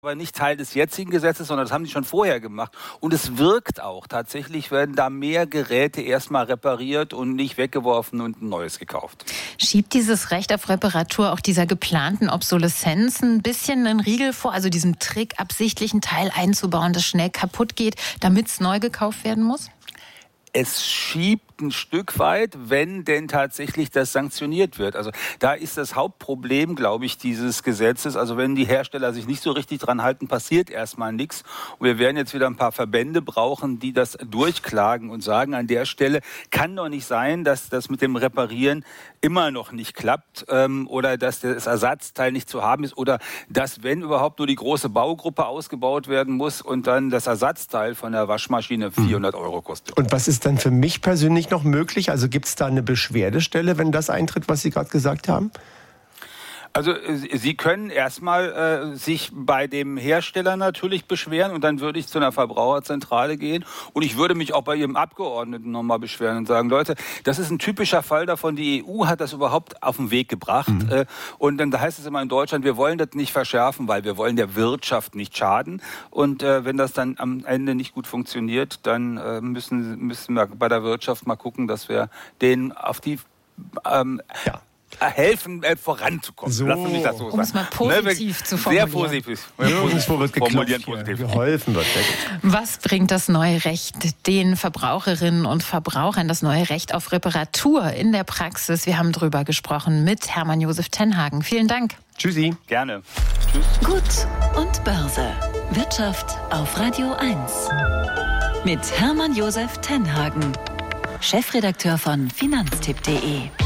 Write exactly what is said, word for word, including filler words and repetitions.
aber nicht Teil des jetzigen Gesetzes, sondern das haben die schon vorher gemacht. Und es wirkt auch. Tatsächlich werden da mehr Geräte erstmal repariert und nicht weggeworfen und ein neues gekauft. Schiebt dieses Recht auf Reparatur auch dieser geplanten Obsoleszenz ein bisschen einen Riegel vor, also diesem Trick, absichtlich einen Teil einzubauen, das schnell kaputt geht, damit es neu gekauft werden muss? Es schiebt ein Stück weit, wenn denn tatsächlich das sanktioniert wird. Also da ist das Hauptproblem, glaube ich, dieses Gesetzes. Also wenn die Hersteller sich nicht so richtig dran halten, passiert erstmal nichts. Und wir werden jetzt wieder ein paar Verbände brauchen, die das durchklagen und sagen, an der Stelle kann doch nicht sein, dass das mit dem Reparieren immer noch nicht klappt ähm, oder dass das Ersatzteil nicht zu haben ist oder dass, wenn überhaupt, nur die große Baugruppe ausgebaut werden muss und dann das Ersatzteil von der Waschmaschine vierhundert Euro kostet. Und was ist dann für mich persönlich noch möglich? Also gibt es da eine Beschwerdestelle, wenn das eintritt, was Sie gerade gesagt haben? Also Sie können erstmal äh, sich bei dem Hersteller natürlich beschweren und dann würde ich zu einer Verbraucherzentrale gehen und ich würde mich auch bei Ihrem Abgeordneten nochmal beschweren und sagen, Leute, das ist ein typischer Fall davon, die E U hat das überhaupt auf den Weg gebracht mhm. äh, und dann heißt es immer in Deutschland, wir wollen das nicht verschärfen, weil wir wollen der Wirtschaft nicht schaden und äh, wenn das dann am Ende nicht gut funktioniert, dann äh, müssen, müssen wir bei der Wirtschaft mal gucken, dass wir denen auf die ähm, ja. helfen, äh, voranzukommen. So. Lassen Sie mich das so sagen. Um es mal positiv ne, zu formulieren. Sehr positiv. Nirgendwo wird geklopft, positiv. Geholfen wird. Was bringt das neue Recht den Verbraucherinnen und Verbrauchern, das neue Recht auf Reparatur in der Praxis? Wir haben drüber gesprochen mit Hermann-Josef Tenhagen. Vielen Dank. Tschüssi. Gerne. Tschüss. Gut und Börse. Wirtschaft auf Radio eins. Mit Hermann-Josef Tenhagen, Chefredakteur von Finanztipp punkt de.